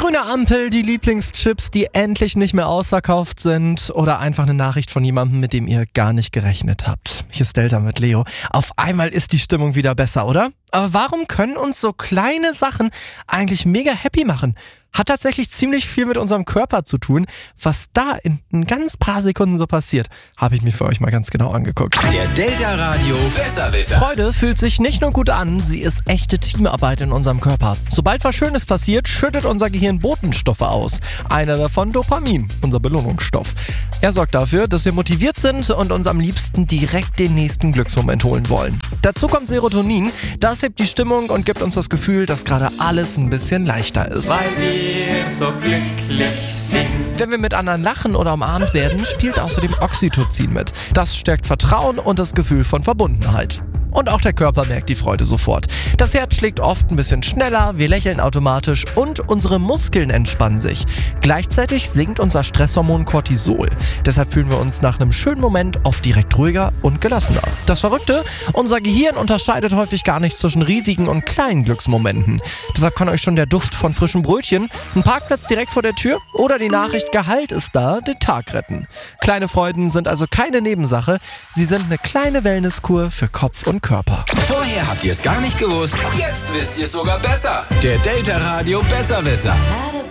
grüne Ampel, die Lieblingschips, die endlich nicht mehr ausverkauft sind oder einfach eine Nachricht von jemandem, mit dem ihr gar nicht gerechnet habt. Hier ist Delta mit Leo. Auf einmal ist die Stimmung wieder besser, oder? Aber warum können uns so kleine Sachen eigentlich mega happy machen? Hat tatsächlich ziemlich viel mit unserem Körper zu tun. Was da in ein ganz paar Sekunden so passiert, habe ich mir für euch mal ganz genau angeguckt. Der Delta Radio Besserwisser. Freude fühlt sich nicht nur gut an, sie ist echte Teamarbeit in unserem Körper. Sobald was Schönes passiert, schüttet unser Gehirn Botenstoffe aus. Einer davon Dopamin, unser Belohnungsstoff. Er sorgt dafür, dass wir motiviert sind und uns am liebsten direkt den nächsten Glücksmoment holen wollen. Dazu kommt Serotonin, das hebt die Stimmung und gibt uns das Gefühl, dass gerade alles ein bisschen leichter ist. Weil wir so glücklich sind. Wenn wir mit anderen lachen oder umarmt werden, spielt außerdem Oxytocin mit. Das stärkt Vertrauen und das Gefühl von Verbundenheit. Und auch der Körper merkt die Freude sofort. Das Herz schlägt oft ein bisschen schneller, wir lächeln automatisch und unsere Muskeln entspannen sich. Gleichzeitig sinkt unser Stresshormon Cortisol. Deshalb fühlen wir uns nach einem schönen Moment oft direkt ruhiger und gelassener. Das Verrückte, unser Gehirn unterscheidet häufig gar nicht zwischen riesigen und kleinen Glücksmomenten. Deshalb kann euch schon der Duft von frischen Brötchen, ein Parkplatz direkt vor der Tür oder die Nachricht Gehalt ist da, den Tag retten. Kleine Freuden sind also keine Nebensache, sie sind eine kleine Wellnesskur für Kopf und Körper. Vorher habt ihr es gar nicht gewusst, jetzt wisst ihr es sogar besser. Der Delta Radio Besserwisser.